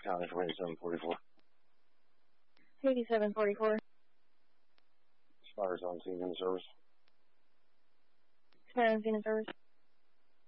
County for 8744. 8744. Spires on scene in service. Spires on scene in service.